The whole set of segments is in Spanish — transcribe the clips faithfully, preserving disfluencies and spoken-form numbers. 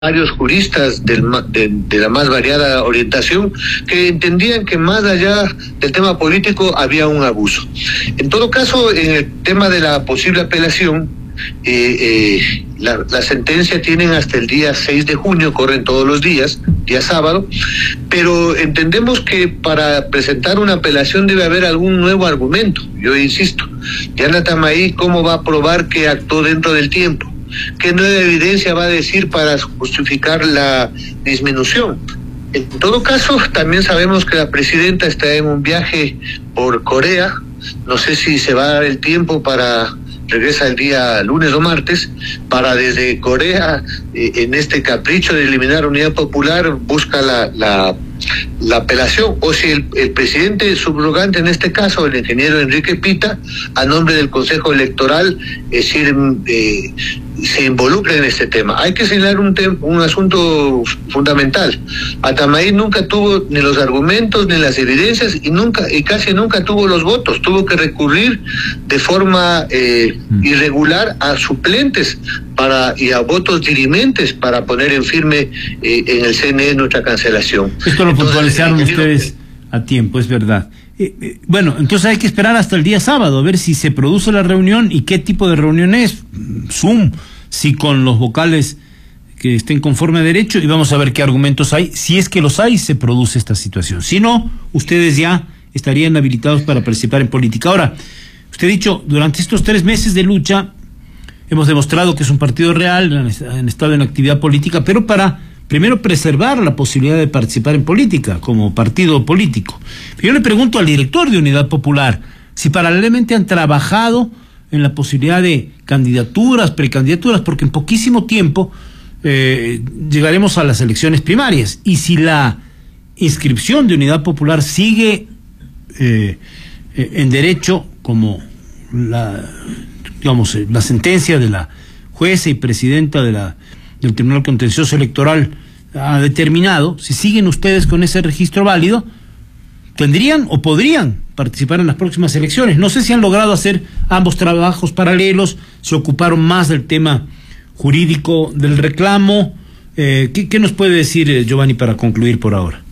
varios juristas del, de, de la más variada orientación que entendían que más allá del tema político había un abuso. En todo caso, en el tema de la posible apelación, eh, eh, la, la sentencia tienen hasta el día seis de junio, corren todos los días, día sábado, pero entendemos que para presentar una apelación debe haber algún nuevo argumento. Yo insisto, Diana Tamayí, ¿cómo va a probar que actuó dentro del tiempo? ¿Qué nueva evidencia va a decir para justificar la disminución? En todo caso, también sabemos que la presidenta está en un viaje por Corea. No sé si se va a dar el tiempo para, regresa el día lunes o martes, para desde Corea, eh, en este capricho de eliminar Unidad Popular, busca la, la, la apelación, o si el, el presidente subrogante, en este caso el ingeniero Enrique Pita, a nombre del Consejo Electoral, es decir, eh, se involucra en este tema. Hay que señalar un, un asunto fundamental. Tamayí nunca tuvo ni los argumentos ni las evidencias y nunca y casi nunca tuvo los votos. Tuvo que recurrir de forma eh, irregular a suplentes para y a votos dirimentes para poner en firme eh, en el C N E nuestra cancelación. Esto lo puntualizaron ustedes a tiempo, es verdad. Eh, eh, bueno, entonces hay que esperar hasta el día sábado a ver si se produce la reunión y qué tipo de reunión es. Zoom, si con los vocales que estén conforme a derecho, y vamos a ver qué argumentos hay. Si es que los hay, se produce esta situación. Si no, ustedes ya estarían habilitados para participar en política. Ahora, usted ha dicho, durante estos tres meses de lucha, hemos demostrado que es un partido real, han estado en actividad política, pero para, primero, preservar la posibilidad de participar en política, como partido político. Yo le pregunto al director de Unidad Popular, si paralelamente han trabajado en la posibilidad de candidaturas, precandidaturas, porque en poquísimo tiempo eh, llegaremos a las elecciones primarias, y si la inscripción de Unidad Popular sigue eh, eh, en derecho, como la, digamos, eh, la sentencia de la jueza y presidenta de la, del Tribunal Contencioso Electoral ha determinado, si siguen ustedes con ese registro válido, tendrían o podrían participar en las próximas elecciones. No sé si han logrado hacer ambos trabajos paralelos, se ocuparon más del tema jurídico del reclamo. Eh, ¿qué, ¿Qué nos puede decir, eh, Giovanni, para concluir por ahora?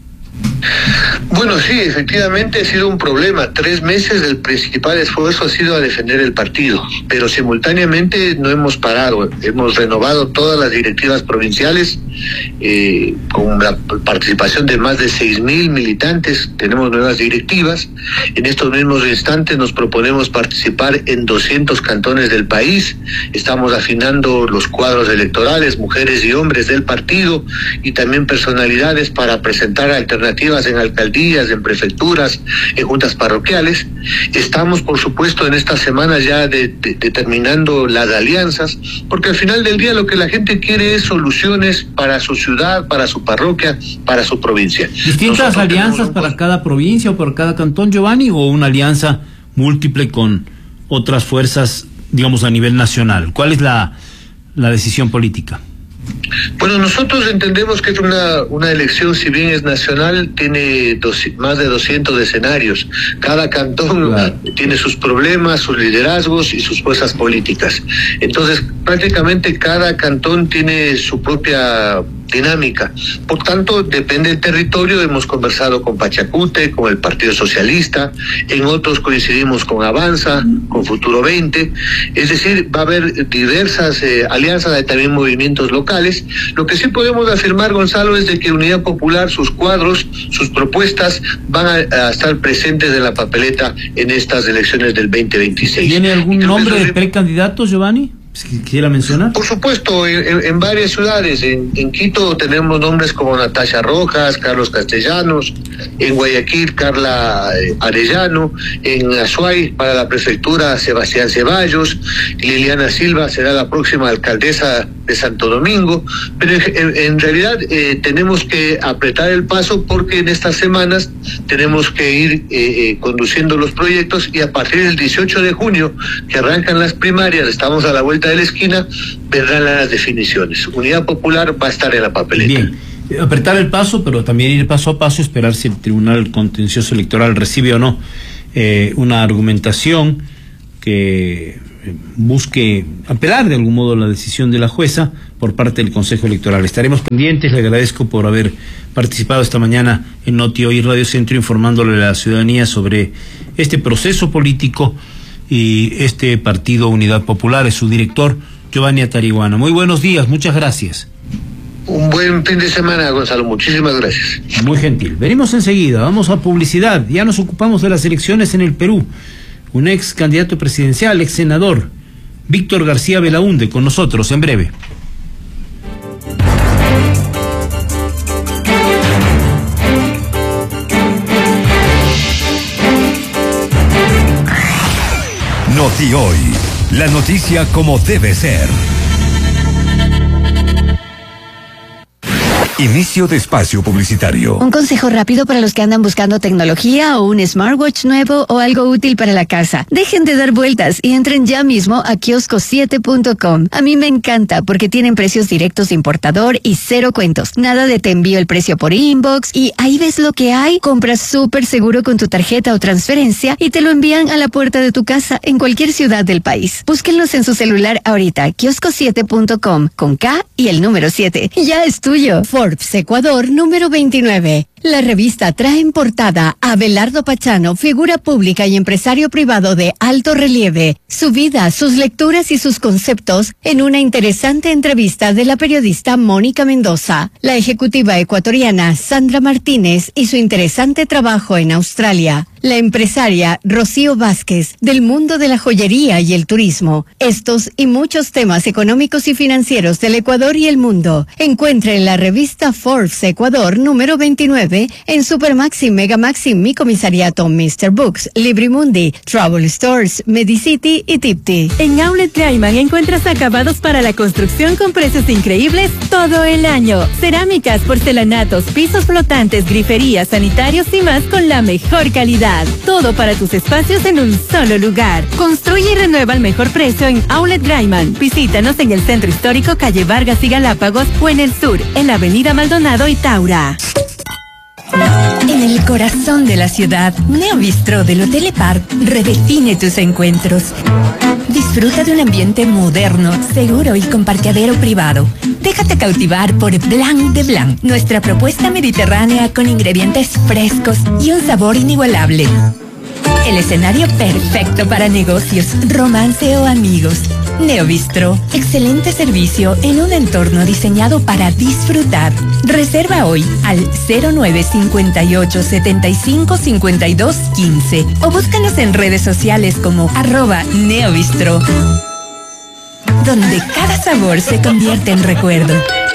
Bueno, sí, efectivamente ha sido un problema. Tres meses el principal esfuerzo ha sido a defender el partido, pero simultáneamente no hemos parado. Hemos renovado todas las directivas provinciales eh, con la participación de más de seis mil militantes. Tenemos nuevas directivas. En estos mismos instantes nos proponemos participar en doscientos cantones del país. Estamos afinando los cuadros electorales, mujeres y hombres del partido, y también personalidades para presentar alternativas en alcaldías, en prefecturas, en juntas parroquiales. Estamos, por supuesto, en esta semana ya de, de, determinando las alianzas, porque al final del día lo que la gente quiere es soluciones para su ciudad, para su parroquia, para su provincia. ¿Distintas Nosotros alianzas un... para cada provincia o para cada cantón, Giovanni, o una alianza múltiple con otras fuerzas, digamos, a nivel nacional? ¿Cuál es la, la decisión política? Bueno, nosotros entendemos que es una, una elección, si bien es nacional, tiene dos, más de doscientos escenarios. Cada cantón claro. tiene sus problemas, sus liderazgos y sus fuerzas políticas. Entonces, prácticamente cada cantón tiene su propia dinámica. Por tanto, depende del territorio. Hemos conversado con Pachacute, con el Partido Socialista, en otros coincidimos con Avanza, con Futuro veinte. Es decir, va a haber diversas eh, alianzas, hay también movimientos locales. Lo que sí podemos afirmar, Gonzalo, es de que Unidad Popular, sus cuadros, sus propuestas van a, a estar presentes en la papeleta en estas elecciones del veinte veintiséis. ¿Tiene algún nombre de precandidato, Giovanni? ¿Quisiera mencionar? Por supuesto, en, en varias ciudades. En, en Quito tenemos nombres como Natasha Rojas, Carlos Castellanos. En Guayaquil, Carla Arellano. En Azuay, para la prefectura, Sebastián Ceballos. Liliana Silva será la próxima alcaldesa de Santo Domingo. Pero en, en realidad eh, tenemos que apretar el paso, porque en estas semanas tenemos que ir eh, eh, conduciendo los proyectos, y a partir del dieciocho de junio, que arrancan las primarias, estamos a la vuelta de la esquina, vendrán las definiciones. Unidad Popular va a estar en la papeleta. Bien, apretar el paso, pero también ir paso a paso, esperar si el Tribunal Contencioso Electoral recibe o no eh, una argumentación que busque apelar de algún modo la decisión de la jueza por parte del Consejo Electoral. Estaremos pendientes, le agradezco por haber participado esta mañana en Noti Hoy Radio Centro, informándole a la ciudadanía sobre este proceso político y este partido Unidad Popular. Es su director, Giovanni Atariguano. Muy buenos días, muchas gracias. Un buen fin de semana, Gonzalo, muchísimas gracias. Muy gentil. Venimos enseguida, vamos a publicidad. Ya nos ocupamos de las elecciones en el Perú. Un ex candidato presidencial, ex senador, Víctor García Belaúnde, con nosotros en breve. Noti Hoy, la noticia como debe ser. Inicio de espacio publicitario. Un consejo rápido para los que andan buscando tecnología o un smartwatch nuevo o algo útil para la casa. Dejen de dar vueltas y entren ya mismo a kiosco siete punto com. A mí me encanta porque tienen precios directos de importador y cero cuentos. Nada de te envío el precio por inbox y ahí ves lo que hay. Compras súper seguro con tu tarjeta o transferencia y te lo envían a la puerta de tu casa en cualquier ciudad del país. Búsquenlos en su celular ahorita. kiosco siete punto com con K y el número siete. Ya es tuyo. Forbes Ecuador número veintinueve. La revista trae en portada a Abelardo Pachano, figura pública y empresario privado de alto relieve, su vida, sus lecturas y sus conceptos en una interesante entrevista de la periodista Mónica Mendoza, la ejecutiva ecuatoriana Sandra Martínez y su interesante trabajo en Australia, la empresaria Rocío Vázquez del mundo de la joyería y el turismo. Estos y muchos temas económicos y financieros del Ecuador y el mundo. Encuentre en la revista Forbes Ecuador número veintinueve en Supermaxi, Megamaxi, Mi Comisariato, mister Books, Librimundi, Travel Stores, Medicity y Tipti. En Outlet Greiman encuentras acabados para la construcción con precios increíbles todo el año. Cerámicas, porcelanatos, pisos flotantes, griferías, sanitarios y más con la mejor calidad. Todo para tus espacios en un solo lugar. Construye y renueva al mejor precio en Outlet Greiman. Visítanos en el Centro Histórico, calle Vargas y Galápagos, o en el sur, en la avenida Maldonado y Taura. En el corazón de la ciudad, Neobistro del Hotel Epar redefine tus encuentros. Disfruta de un ambiente moderno, seguro y con parqueadero privado. Déjate cautivar por Blanc de Blanc, nuestra propuesta mediterránea con ingredientes frescos y un sabor inigualable. El escenario perfecto para negocios, romance o amigos. Neobistro, excelente servicio en un entorno diseñado para disfrutar. Reserva hoy al cero nueve cincuenta y ocho setenta y cinco cincuenta y dos quince o búscanos en redes sociales como arroba Neobistro, donde cada sabor se convierte en recuerdo.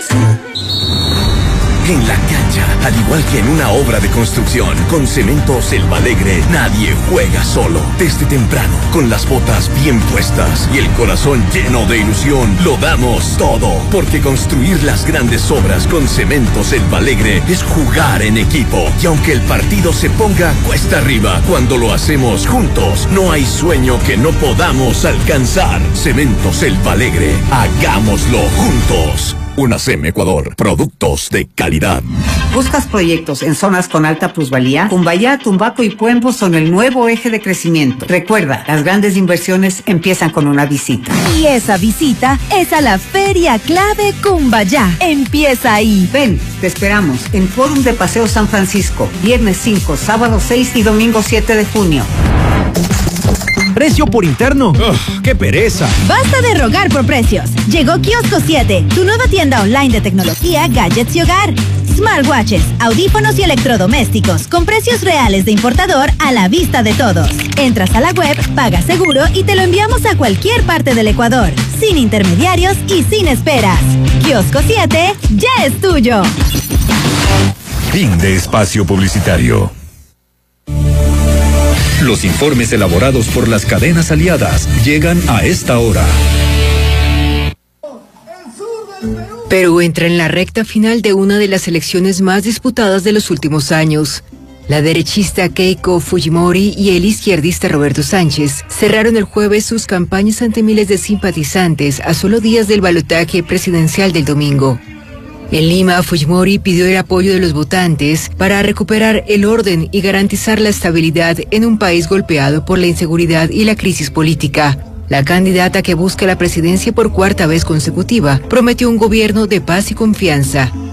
En la cancha, al igual que en una obra de construcción, con Cemento Selva Alegre, nadie juega solo. Desde temprano, con las botas bien puestas y el corazón lleno de ilusión, lo damos todo. Porque construir las grandes obras con Cemento Selva Alegre es jugar en equipo. Y aunque el partido se ponga cuesta arriba, cuando lo hacemos juntos, no hay sueño que no podamos alcanzar. Cemento Selva Alegre, hagámoslo juntos. UNACEM Ecuador, productos de calidad. ¿Buscas proyectos en zonas con alta plusvalía? Cumbayá, Tumbaco y Puembo son el nuevo eje de crecimiento. Recuerda, las grandes inversiones empiezan con una visita. Y esa visita es a la Feria Clave Cumbayá. Empieza ahí. Ven, te esperamos en Fórum de Paseo San Francisco, viernes cinco, sábado seis y domingo siete de junio. ¿Precio por interno? Ugh, ¡qué pereza! Basta de rogar por precios. Llegó Kiosco siete, tu nueva tienda online de tecnología, gadgets y hogar. Smartwatches, audífonos y electrodomésticos con precios reales de importador a la vista de todos. Entras a la web, pagas seguro y te lo enviamos a cualquier parte del Ecuador, sin intermediarios y sin esperas. Kiosco siete ya es tuyo. Fin de espacio publicitario. Los informes elaborados por las cadenas aliadas llegan a esta hora. Perú entra en la recta final de una de las elecciones más disputadas de los últimos años. La derechista Keiko Fujimori y el izquierdista Roberto Sánchez cerraron el jueves sus campañas ante miles de simpatizantes a solo días del balotaje presidencial del domingo. En Lima, Fujimori pidió el apoyo de los votantes para recuperar el orden y garantizar la estabilidad en un país golpeado por la inseguridad y la crisis política. La candidata que busca la presidencia por cuarta vez consecutiva prometió un gobierno de paz y confianza.